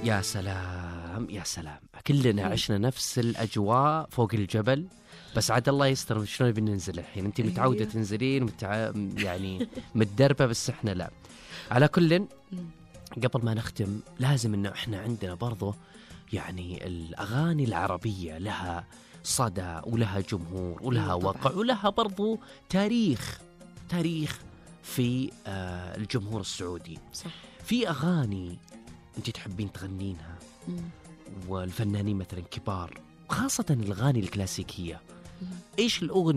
يا سلام يا سلام، كلنا عشنا نفس الأجواء فوق الجبل، بس عاد الله يستر شلون بننزل الحين. أنت متعودة تنزلين يعني متدربة، بس إحنا لا. على كل، قبل ما نختم لازم إنه إحنا عندنا برضو يعني الأغاني العربية لها صدى ولها جمهور ولها وقع ولها برضو تاريخ في الجمهور السعودي. صح. في أغاني أنت تحبين تغنينها والفنانين مثلا كبار، خاصة الأغاني الكلاسيكية، إيش الأغنية